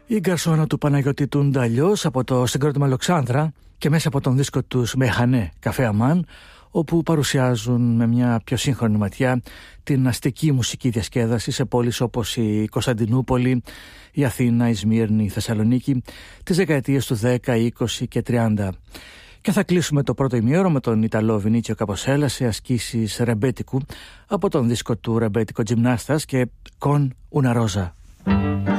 Η γκαρσόνα του Παναγιώτη του Νταλιός από το συγκρότημα Αλεξάνδρα και μέσα από τον δίσκο τους Μεχανέ Καφέ Αμάν, όπου παρουσιάζουν με μια πιο σύγχρονη ματιά την αστική μουσική διασκέδαση σε πόλεις όπως η Κωνσταντινούπολη, η Αθήνα, η Σμύρνη, η Θεσσαλονίκη τις δεκαετίες του 10, 20 και 30. Και θα κλείσουμε το πρώτο ημίωρο με τον Ιταλό Βινίτσιο Καποσέλα σε ασκήσεις ρεμπέτικου από τον δίσκο του Ρεμπέτικο Τζιμνάστας και Con una rosa.